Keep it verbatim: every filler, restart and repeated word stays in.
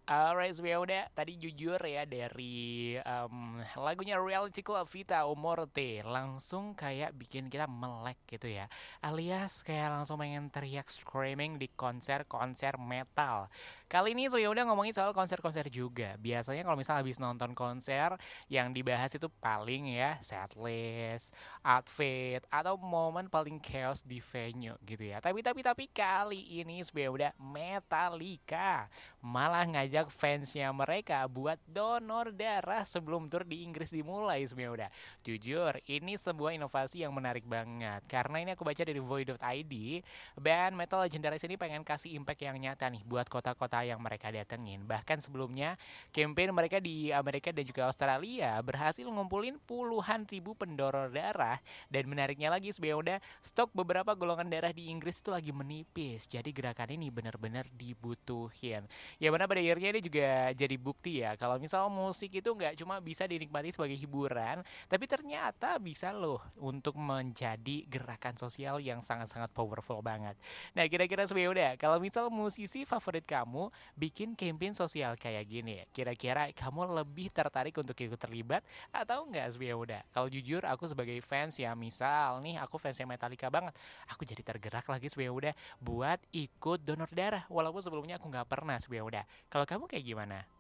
Alright, ya udah tadi jujur ya dari em, lagunya Reality Club Vita Umorte langsung kayak bikin kita melek gitu ya. Alias kayak langsung pengen teriak screaming di konser-konser metal. Kali ini ya udah ngomongin soal konser-konser juga. Biasanya kalau misal habis nonton konser yang dibahas itu paling ya setlist, outfit atau momen paling chaos di venue gitu ya. Tapi tapi tapi kali ini ya udah Metallica malah ngajak fansnya mereka buat donor darah sebelum tour di Inggris dimulai sebenarnya udah. Jujur, ini sebuah inovasi yang menarik banget. Karena ini aku baca dari void dot i d, band metal legendaris ini pengen kasih impact yang nyata nih buat kota-kota yang mereka datengin. Bahkan sebelumnya, campaign mereka di Amerika dan juga Australia berhasil ngumpulin puluhan ribu pendonor darah. Dan menariknya lagi sebenarnya udah, stok beberapa golongan darah di Inggris itu lagi menipis. Jadi gerakan ini benar-benar dibutuhin. Ya mana pada akhirnya ini juga jadi bukti ya kalau misal musik itu nggak cuma bisa dinikmati sebagai hiburan, tapi ternyata bisa loh untuk menjadi gerakan sosial yang sangat-sangat powerful banget. Nah kira-kira sebenarnya udah kalau misal musisi favorit kamu bikin campaign sosial kayak gini, kira-kira kamu lebih tertarik untuk ikut terlibat atau enggak sebenarnya udah? Kalau jujur aku sebagai fans ya misal nih aku fansnya Metallica banget, aku jadi tergerak lagi sebenarnya udah buat ikut donor darah walaupun sebelumnya aku nggak pernah sebenarnya udah. Kalau kamu kayak gimana?